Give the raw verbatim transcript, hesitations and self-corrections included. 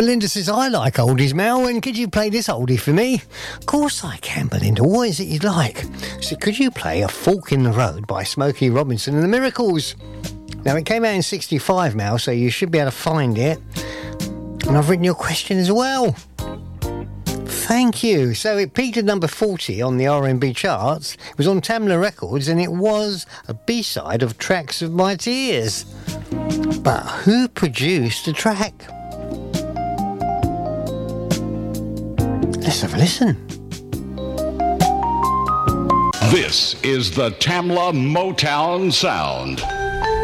Belinda says, I like oldies, Mel, and could you play this oldie for me? Of course I can, Belinda. What is it you'd like? So could you play A Fork in the Road by Smokey Robinson and the Miracles? Now, it came out in sixty-five, Mel, so you should be able to find it. And I've written your question as well. Thank you. So it peaked at number forty on the R and B charts. It was on Tamla Records, and it was a B-side of Tracks of My Tears. But who produced the track? Let's have a listen. This is the Tamla Motown Sound.